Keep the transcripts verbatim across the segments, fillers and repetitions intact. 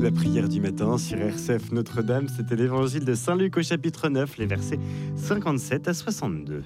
la prière du matin sur R C F Notre-Dame. C'était l'évangile de Saint-Luc au chapitre neuf, les versets cinquante-sept à soixante-deux.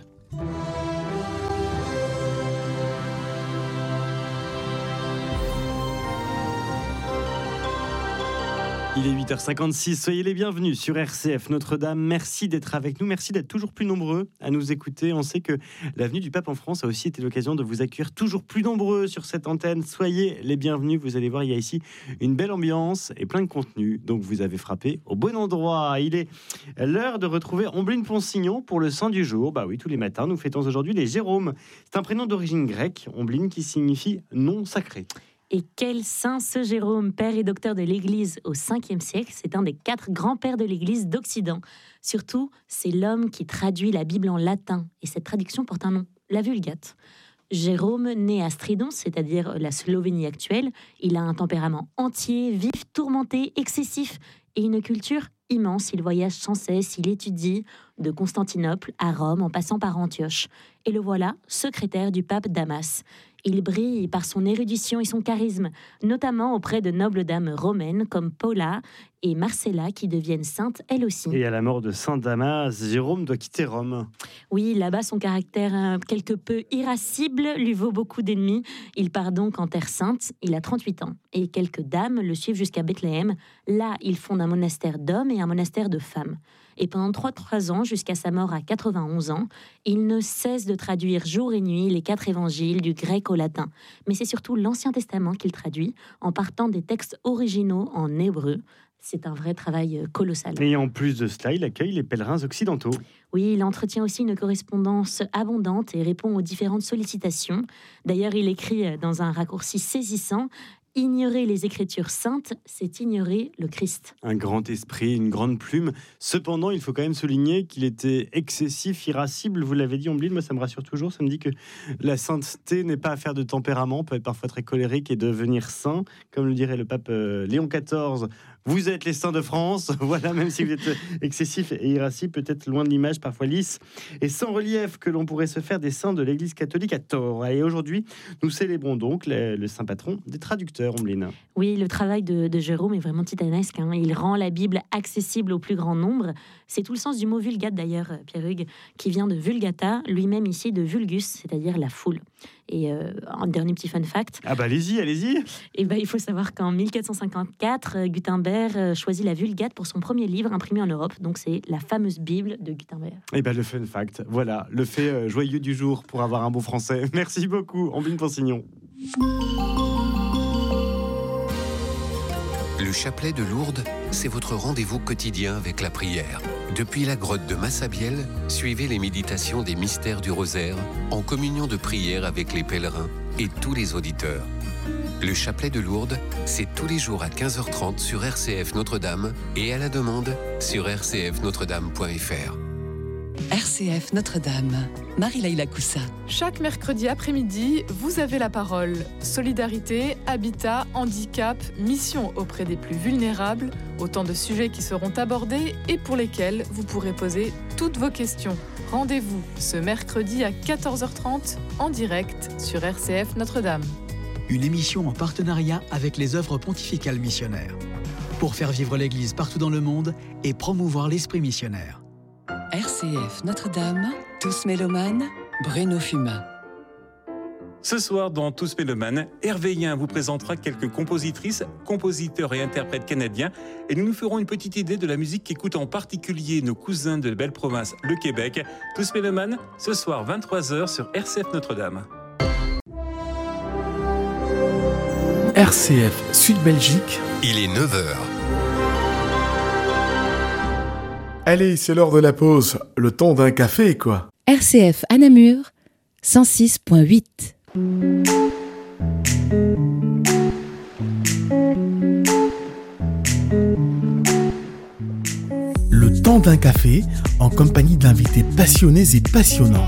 Il est huit heures cinquante-six, soyez les bienvenus sur R C F Notre-Dame. Merci d'être avec nous, merci d'être toujours plus nombreux à nous écouter. On sait que l'avenue du Pape en France a aussi été l'occasion de vous accueillir toujours plus nombreux sur cette antenne. Soyez les bienvenus, vous allez voir, il y a ici une belle ambiance et plein de contenu. Donc vous avez frappé au bon endroit. Il est l'heure de retrouver Ombline Ponsignon pour le saint du jour. Bah oui, tous les matins, nous fêtons aujourd'hui les Jérômes. C'est un prénom d'origine grecque, Ombline, qui signifie nom sacré. Et quel saint ce Jérôme, père et docteur de l'Église au cinquième siècle. C'est un des quatre grands-pères de l'Église d'Occident. Surtout, c'est l'homme qui traduit la Bible en latin. Et cette traduction porte un nom, la Vulgate. Jérôme, né à Stridon, c'est-à-dire la Slovénie actuelle, il a un tempérament entier, vif, tourmenté, excessif et une culture immense. Il voyage sans cesse, il étudie de Constantinople à Rome en passant par Antioche. Et le voilà, secrétaire du pape Damas. Il brille par son érudition et son charisme, notamment auprès de nobles dames romaines comme Paula et Marcella qui deviennent saintes elles aussi. Et à la mort de saint Damas, Jérôme doit quitter Rome. Oui, là-bas, son caractère euh, quelque peu irascible lui vaut beaucoup d'ennemis. Il part donc en Terre Sainte, il a trente-huit ans. Et quelques dames le suivent jusqu'à Bethléem. Là, il fonde un monastère d'hommes et un monastère de femmes. Et pendant trois ans, jusqu'à sa mort à quatre-vingt-onze ans, il ne cesse de traduire jour et nuit les quatre évangiles du grec au latin. Mais c'est surtout l'Ancien Testament qu'il traduit, en partant des textes originaux en hébreu. C'est un vrai travail colossal. Et en plus de cela, il accueille les pèlerins occidentaux. Oui, il entretient aussi une correspondance abondante et répond aux différentes sollicitations. D'ailleurs, il écrit dans un raccourci saisissant: ignorer les Écritures saintes, c'est ignorer le Christ. Un grand esprit, une grande plume. Cependant, il faut quand même souligner qu'il était excessif, irascible. Vous l'avez dit, Ombline, moi ça me rassure toujours. Ça me dit que la sainteté n'est pas affaire de tempérament. On peut être parfois très colérique et devenir saint. Comme le dirait le pape euh, Léon quatorze, vous êtes les saints de France. Voilà, même si vous êtes excessif et irascible, peut-être loin de l'image parfois lisse et sans relief que l'on pourrait se faire des saints de l'Église catholique à tort. Et aujourd'hui, nous célébrons donc le, le saint patron des traducteurs. Oui, le travail de, de Jérôme est vraiment titanesque. Hein. Il rend la Bible accessible au plus grand nombre. C'est tout le sens du mot vulgate d'ailleurs, Pierre Hugues, qui vient de vulgata, lui-même ici de vulgus, c'est-à-dire la foule. Et euh, un dernier petit fun fact. Ah bah allez-y, allez-y. Et bah, il faut savoir qu'en mille quatre cent cinquante-quatre, Gutenberg choisit la Vulgate pour son premier livre imprimé en Europe. Donc c'est la fameuse Bible de Gutenberg. Et bah le fun fact, voilà, le fait euh, joyeux du jour pour avoir un bon français. Merci beaucoup, Ombline Ponsignon. Le chapelet de Lourdes, c'est votre rendez-vous quotidien avec la prière. Depuis la grotte de Massabielle, suivez les méditations des mystères du rosaire en communion de prière avec les pèlerins et tous les auditeurs. Le chapelet de Lourdes, c'est tous les jours à quinze heures trente sur R C F Notre-Dame et à la demande sur r c f notre dame point f r. R C F Notre-Dame, Marie-Laïla Coussa. Chaque mercredi après-midi, vous avez la parole. Solidarité, habitat, handicap, mission auprès des plus vulnérables, autant de sujets qui seront abordés et pour lesquels vous pourrez poser toutes vos questions. Rendez-vous ce mercredi à quatorze heures trente en direct sur R C F Notre-Dame. Une émission en partenariat avec les œuvres pontificales missionnaires. Pour faire vivre l'Église partout dans le monde et promouvoir l'esprit missionnaire. R C F Notre-Dame, Tous Mélomanes, Bruno Fumain. Ce soir, dans Tous Mélomanes, Hervé Yin vous présentera quelques compositrices, compositeurs et interprètes canadiens et nous nous ferons une petite idée de la musique qu'écoutent en particulier nos cousins de belle province, le Québec. Tous Mélomanes, ce soir vingt-trois heures sur R C F Notre-Dame. R C F Sud-Belgique. Il est neuf heures. Allez, c'est l'heure de la pause. Le temps d'un café, quoi. R C F à Namur, cent six point huit. Le temps d'un café, en compagnie d'invités passionnés et passionnants.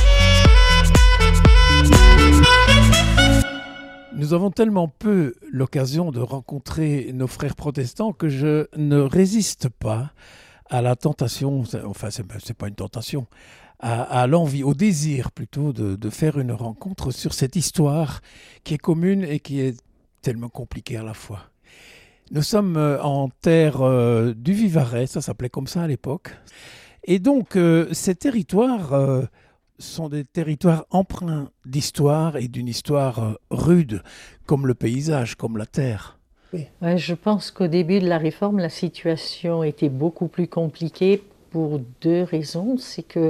Nous avons tellement peu l'occasion de rencontrer nos frères protestants que je ne résiste pas à la tentation, enfin c'est, c'est pas une tentation, à, à l'envie, au désir plutôt de, de faire une rencontre sur cette histoire qui est commune et qui est tellement compliquée à la fois. Nous sommes en terre euh, du Vivarais, ça s'appelait comme ça à l'époque. Et donc, euh, ces territoires euh, sont des territoires empreints d'histoire et d'une histoire euh, rude, comme le paysage, comme la terre. Oui. Ouais, je pense qu'au début de la réforme, la situation était beaucoup plus compliquée pour deux raisons. C'est que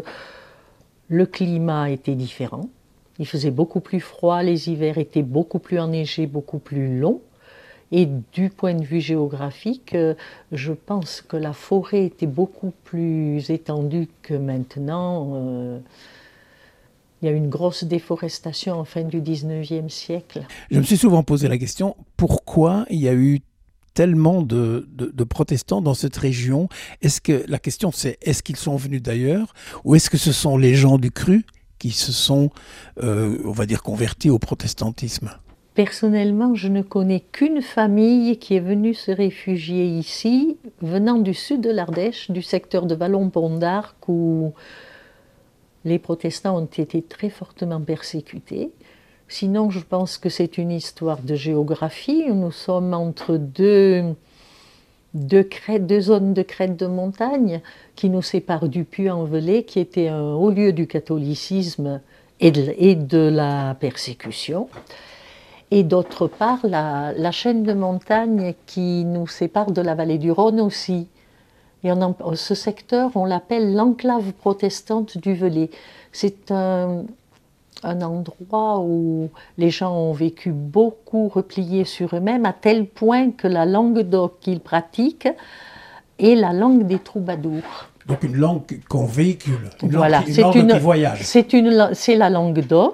le climat était différent. Il faisait beaucoup plus froid, les hivers étaient beaucoup plus enneigés, beaucoup plus longs. Et du point de vue géographique, je pense que la forêt était beaucoup plus étendue que maintenant. Euh, il y a eu une grosse déforestation en fin du dix-neuvième siècle. Je me suis souvent posé la question, pourquoi il y a eu tellement de, de, de protestants dans cette région? Est-ce que, la question c'est, est-ce qu'ils sont venus d'ailleurs? Ou est-ce que ce sont les gens du cru qui se sont, euh, on va dire, convertis au protestantisme? Personnellement, je ne connais qu'une famille qui est venue se réfugier ici, venant du sud de l'Ardèche, du secteur de Vallon-Pont d'Arc, où les protestants ont été très fortement persécutés. Sinon, je pense que c'est une histoire de géographie. Nous sommes entre deux, deux, crêtes, deux zones de crête de montagne qui nous séparent du Puy-en-Velay, qui était un haut lieu du catholicisme et de, et de la persécution. Et d'autre part, la, la chaîne de montagnes qui nous sépare de la vallée du Rhône aussi. Et on en, ce secteur, on l'appelle l'enclave protestante du Velay. C'est un, un endroit où les gens ont vécu beaucoup repliés sur eux-mêmes, à tel point que la langue d'oc qu'ils pratiquent est la langue des troubadours. Donc une langue qu'on véhicule, une voilà, langue, une langue une, qui voyage. C'est, une, c'est la langue d'oc.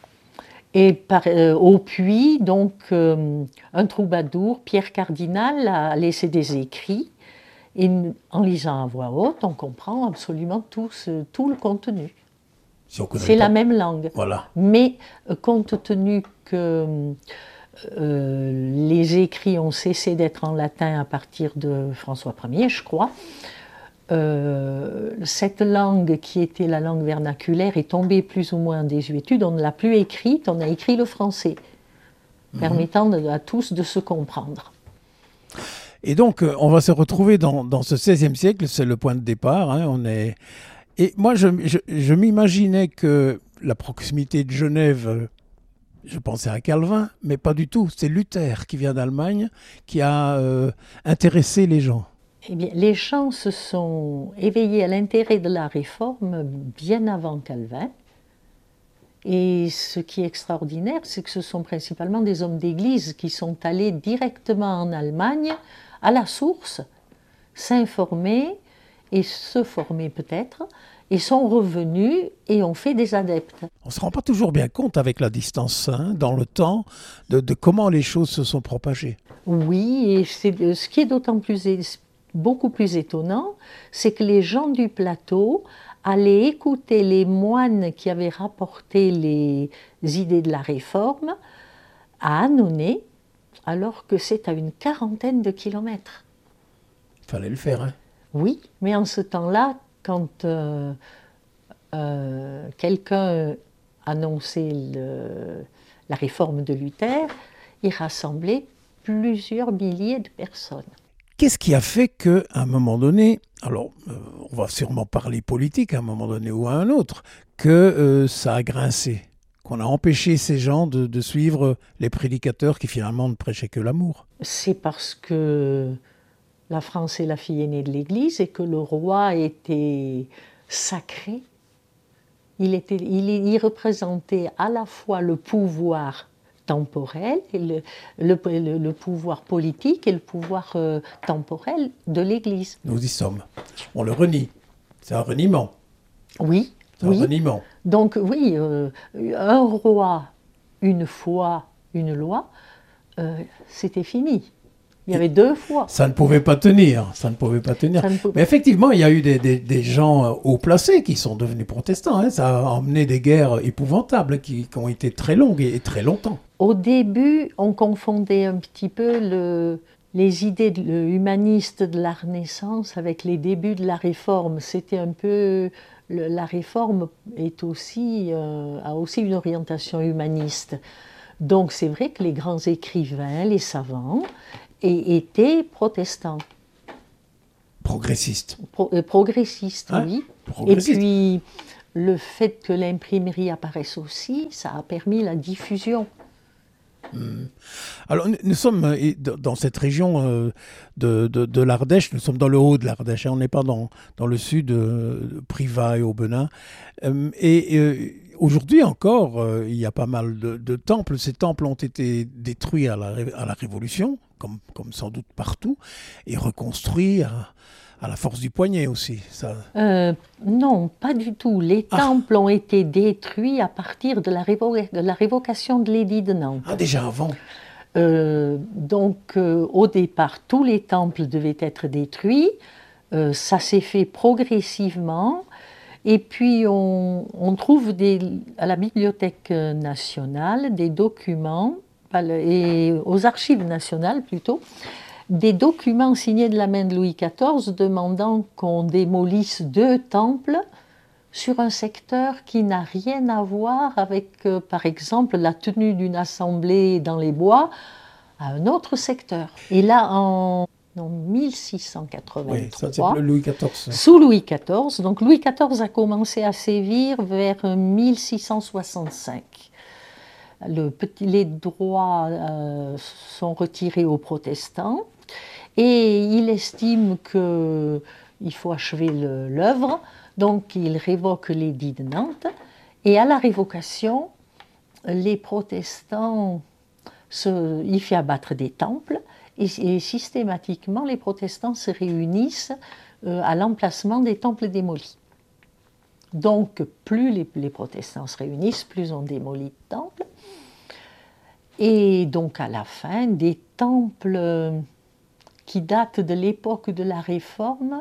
Et par, euh, au Puy, donc, euh, un troubadour, Pierre Cardinal, a laissé des écrits. Et en lisant à voix haute, on comprend absolument tout, ce, tout le contenu. Si c'est pas. La même langue. Voilà. Mais euh, compte tenu que euh, les écrits ont cessé d'être en latin à partir de François Ier, je crois, Euh, cette langue qui était la langue vernaculaire est tombée plus ou moins en désuétude. On ne l'a plus écrite, on a écrit le français, mmh. permettant de, à tous de se comprendre. Et donc, on va se retrouver dans, dans ce seizième siècle, c'est le point de départ. Hein, on est... Et moi, je, je, je m'imaginais que la proximité de Genève, je pensais à Calvin, mais pas du tout. C'est Luther qui vient d'Allemagne, qui a euh, intéressé les gens. Eh bien, les gens se sont éveillés à l'intérêt de la réforme bien avant Calvin. Et ce qui est extraordinaire, c'est que ce sont principalement des hommes d'église qui sont allés directement en Allemagne, à la source, s'informer et se former peut-être, et sont revenus et ont fait des adeptes. On ne se rend pas toujours bien compte avec la distance, hein, dans le temps, de, de comment les choses se sont propagées. Oui, et c'est, ce qui est d'autant plus beaucoup plus étonnant, c'est que les gens du plateau allaient écouter les moines qui avaient rapporté les idées de la réforme à Annonay, alors que c'est à une quarantaine de kilomètres. Il fallait le faire, hein? Oui, mais en ce temps-là, quand euh, euh, quelqu'un annonçait le, la réforme de Luther, il rassemblait plusieurs milliers de personnes. Qu'est-ce qui a fait qu'à un moment donné, alors euh, on va sûrement parler politique à un moment donné ou à un autre, que euh, ça a grincé, qu'on a empêché ces gens de, de suivre les prédicateurs qui finalement ne prêchaient que l'amour? C'est parce que la France est la fille aînée de l'Église et que le roi était sacré. Il, était, il, il représentait à la fois le pouvoir temporel, et le, le, le, le pouvoir politique et le pouvoir euh, temporel de l'Église. Nous y sommes. On le renie. C'est un reniement. Oui. C'est oui. un reniement. Donc oui, euh, un roi, une foi, une loi, euh, c'était fini. Il y avait deux fois. Ça ne pouvait pas tenir. Ça ne pouvait pas tenir. Pouvait... Mais effectivement, il y a eu des, des, des gens haut placés qui sont devenus protestants. Hein. Ça a emmené des guerres épouvantables qui, qui ont été très longues et, et très longtemps. Au début, on confondait un petit peu le, les idées de, le humanistes de la Renaissance avec les débuts de la Réforme. C'était un peu... Le, la Réforme est aussi, euh, a aussi une orientation humaniste. Donc c'est vrai que les grands écrivains, les savants, et étaient protestants. Progressistes. Pro, euh, progressistes, Hein? oui. Progressistes. Et puis, le fait que l'imprimerie apparaisse aussi, ça a permis la diffusion. Mmh. Alors, nous, nous sommes euh, dans cette région euh, de, de, de l'Ardèche, nous sommes dans le haut de l'Ardèche, hein, on n'est pas dans, dans le sud, euh, Privas et Aubenas. Euh, et euh, aujourd'hui encore, euh, il y a pas mal de, de temples. Ces temples ont été détruits à la, à la Révolution, comme, comme sans doute partout, et reconstruits à, à la force du poignet aussi. Ça... Euh, non, pas du tout. Les Ah. temples ont été détruits à partir de la, révo- de la révocation de l'édit de Nantes. Ah, déjà avant. Euh, donc, euh, au départ, tous les temples devaient être détruits. Euh, ça s'est fait progressivement. Et puis, on, on trouve des, à la Bibliothèque nationale des documents, et aux archives nationales plutôt, des documents signés de la main de Louis quatorze demandant qu'on démolisse deux temples sur un secteur qui n'a rien à voir avec, euh, par exemple, la tenue d'une assemblée dans les bois à un autre secteur. Et là, en, en mille six cent quatre-vingt-trois, Oui, ça c'est Louis quatorze. sous Louis quatorze, donc Louis quatorze a commencé à sévir vers mille six cent soixante-cinq. Le petit, les droits euh, sont retirés aux protestants et il estime qu'il faut achever l'œuvre, donc il révoque l'édit de Nantes. Et à la révocation, les protestants, se, il fait abattre des temples et, et systématiquement les protestants se réunissent euh, à l'emplacement des temples démolis. Donc plus les, les protestants se réunissent, plus on démolit de temples. Et donc à la fin, des temples qui datent de l'époque de la Réforme,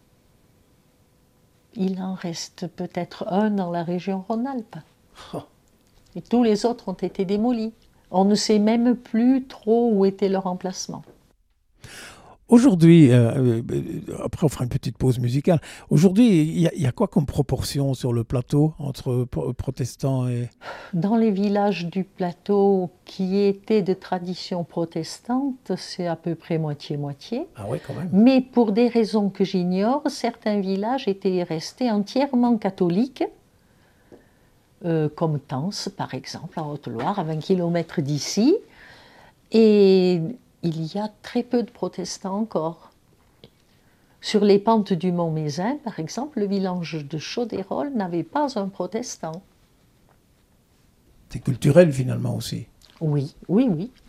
il en reste peut-être un dans la région Rhône-Alpes. Et tous les autres ont été démolis. On ne sait même plus trop où était leur emplacement. Aujourd'hui, euh, après on fera une petite pause musicale, aujourd'hui il y, y a quoi comme proportion sur le plateau entre protestants et... Dans les villages du plateau qui étaient de tradition protestante, c'est à peu près moitié-moitié. Ah oui, quand même. Mais pour des raisons que j'ignore, certains villages étaient restés entièrement catholiques, euh, comme Tence par exemple, en Haute-Loire, à vingt kilomètres d'ici. Et il y a très peu de protestants encore. Sur les pentes du Mont Mézin, par exemple, le village de Chaudérolles n'avait pas un protestant. C'est culturel finalement aussi. Oui, oui, oui.